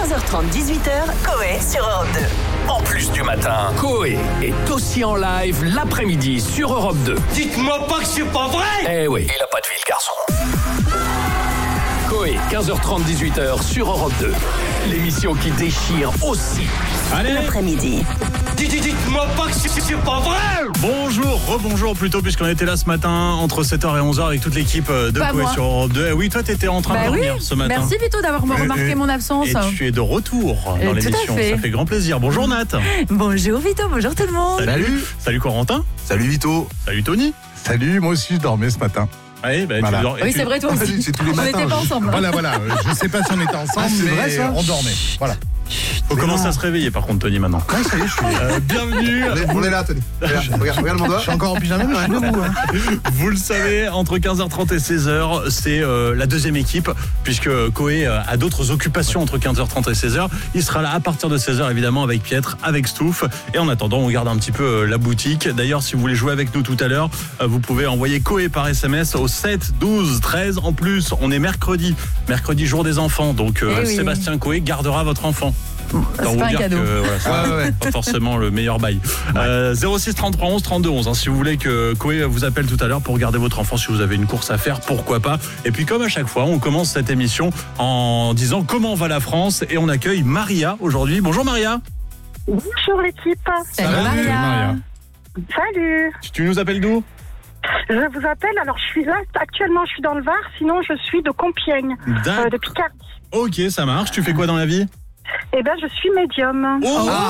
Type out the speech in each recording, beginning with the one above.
15h30, 18h, Coé sur Europe 2. En plus du matin, Coé est aussi en live l'après-midi sur Europe 2. Dites-moi pas que c'est pas vrai! Eh oui, il a pas de vie, le garçon. Coé, 15h30, 18h sur Europe 2. L'émission qui déchire aussi. Allez, l'après-midi. Dites-moi pas que c'est pas vrai! Bonjour, rebonjour plutôt, puisqu'on était là ce matin entre 7h et 11h avec toute l'équipe de Coé sur Europe 2. Oui, toi t'étais en train de dormir ce matin. Merci Vito d'avoir remarqué mon absence. Et tu es de retour dans l'émission, ça fait grand plaisir. Bonjour Nat. Bonjour Vito, bonjour tout le monde. Salut Corentin. Salut Vito. Salut Tony. Salut, moi aussi je dormais ce matin. Oui, c'est vrai, toi aussi. C'est tous les matins. On n'était pas ensemble. Voilà. Je sais pas si on était ensemble, mais vrai, ça on dormait. Voilà. Faut commencer à se réveiller par contre, Tony, maintenant. Ouais, ça y est, je suis. Bienvenue. On est là, Tony. Regarde mon doigt. Je suis encore en pyjama, mais je suis debout. Vous le savez, entre 15h30 et 16h, c'est la deuxième équipe, puisque Coé a d'autres occupations entre 15h30 et 16h. Il sera là à partir de 16h, évidemment, avec Pietre, avec Stouff. Et en attendant, on garde un petit peu la boutique. D'ailleurs, si vous voulez jouer avec nous tout à l'heure, vous pouvez envoyer Coé par SMS au 7 12 13. En plus, on est mercredi, jour des enfants. Donc, Sébastien Coé gardera votre enfant. C'est pas un cadeau. Pas forcément le meilleur bail. 06 33 11 32 11. Si vous voulez que Coé vous appelle tout à l'heure pour garder votre enfant, si vous avez une course à faire, pourquoi pas. Et puis comme à chaque fois, on commence cette émission en disant comment va la France, et on accueille Maria aujourd'hui. Bonjour Maria. Bonjour l'équipe. Salut Maria. Salut. Tu nous appelles d'où? Je vous appelle, alors je suis là, actuellement je suis dans le Var, sinon je suis de Compiègne, de Picardie. Ok, ça marche. Tu fais quoi dans la vie? Eh ben, je suis médium.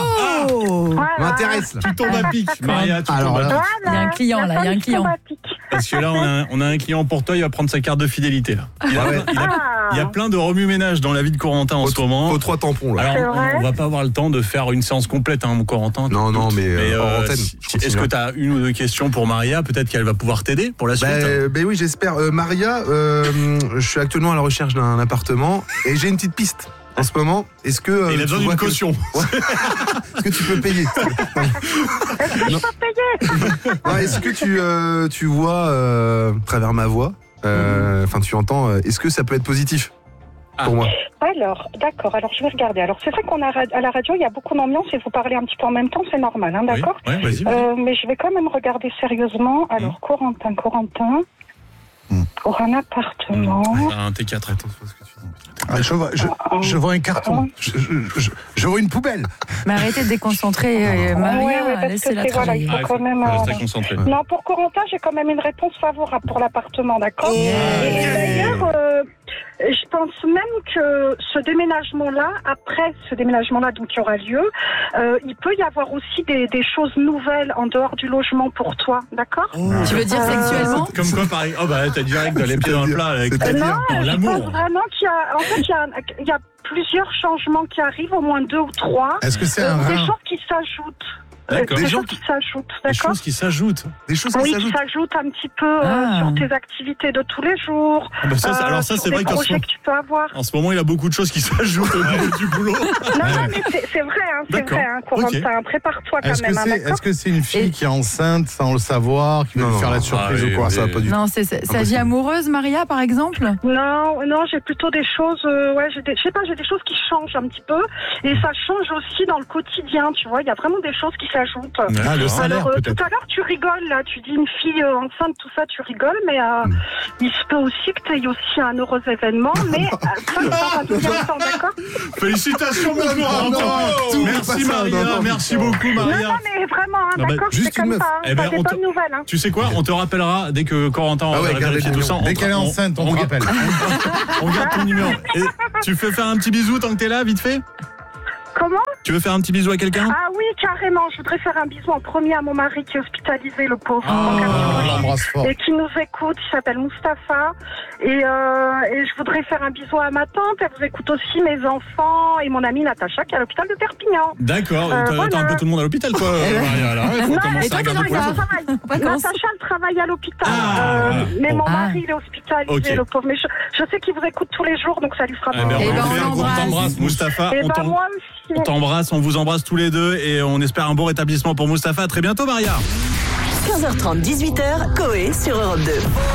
Voilà. M'intéresse là. Tu tombes à pic, Maria. Tu tombes à pic. Voilà. Il y a un client là, il y a un client. Parce que là, on a un client pour toi, il va prendre sa carte de fidélité. Là. Il y a plein de remue-ménage dans la vie de Corentin en ce moment. Faut 3 tampons là. Alors, on va pas avoir le temps de faire une séance complète, hein, Corentin. Non, mais en antenne. Est-ce que tu as une ou deux questions pour Maria? Peut-être qu'elle va pouvoir t'aider pour la suite. Oui, j'espère. Maria, je suis actuellement à la recherche d'un appartement et j'ai une petite piste. En ce moment, est-ce que il a besoin d'une caution. Est-ce que tu peux payer? Est-ce que je peux payer? Est-ce que tu vois à travers ma voix, tu entends, est-ce que ça peut être positif pour moi? Alors, d'accord, alors je vais regarder. Alors c'est vrai qu'on a à la radio, il y a beaucoup d'ambiance et vous parlez un petit peu en même temps, c'est normal, hein, d'accord? Oui, vas-y. Mais je vais quand même regarder sérieusement. Alors, Corentin, pour un appartement. Un T4, attends. Je vois un carton. Je vois une poubelle. Mais arrêtez de déconcentrer Maria, laissez-la travailler. Il faut quand même. Non, pour Corentin, j'ai quand même une réponse favorable pour l'appartement, d'accord? Et d'ailleurs, je pense même que ce déménagement-là, après ce déménagement-là, donc qui aura lieu, il peut y avoir aussi des choses nouvelles en dehors du logement pour toi, d'accord? Tu veux dire sexuellement? Comme quoi, pareil. Oh bah t'as direct les pieds dans le plat avec l'amour. Je pense vraiment qu'il y a plusieurs changements qui arrivent, au moins 2 ou 3. Est-ce que c'est des choses qui s'ajoutent? D'accord. Des choses qui s'ajoutent, d'accord? Des choses qui s'ajoutent. Qui s'ajoutent un petit peu sur tes activités de tous les jours. Alors ça, c'est vrai que tu peux avoir. En ce moment, il y a beaucoup de choses qui s'ajoutent au niveau du boulot. Non, mais c'est vrai, Corentin. Prépare-toi quand même. Est-ce que c'est une fille qui est enceinte sans le savoir, qui veut faire la surprise ou quoi? Ça va pas du tout. Non, c'est sa vie amoureuse, Maria, par exemple? Non, j'ai plutôt des choses. J'ai des choses qui changent un petit peu, et ça change aussi dans le quotidien. Tu vois, il y a vraiment des choses qui s'ajoutent. Le salaire, peut-être. Tout à l'heure, tu rigoles, là. Tu dis une fille enceinte, tout ça, tu rigoles, mais il se peut aussi que tu aies aussi un heureux événement, mais ça va pas temps, d'accord? Félicitations, mon Corentin. Merci, Maria. Merci beaucoup, Maria. Non, mais vraiment, d'accord, c'est comme ça. C'est des bonnes nouvelles. Tu sais quoi? On te rappellera dès que Corentin va vérifier tout ça. Dès qu'elle est enceinte, on te rappelle. On garde ton numéro. Et tu fais faire un petit bisou tant que t'es là, vite fait? Comment? Tu veux faire un petit bisou à quelqu'un? Ah oui, carrément. Je voudrais faire un bisou en premier à mon mari qui est hospitalisé, le pauvre. Et qui nous écoute. Il s'appelle Mustapha. Et je voudrais faire un bisou à ma tante. Elle vous écoute aussi, mes enfants et mon amie Natacha qui est à l'hôpital de Perpignan. D'accord. T'as un peu tout le monde à l'hôpital, toi, Maria. Là. Il faut commencer à regarder quoi. Natacha, elle travaille à l'hôpital. Mais mon mari, il est hospitalisé, le pauvre. Mais je sais qu'il vous écoute tous les jours, donc ça lui fera plaisir. On t'embrasse, Mustapha. Moi aussi. On t'embrasse, on vous embrasse tous les deux et on espère un bon rétablissement pour Mustapha. À très bientôt, Maria. 15h30, 18h, Coé sur Europe 2.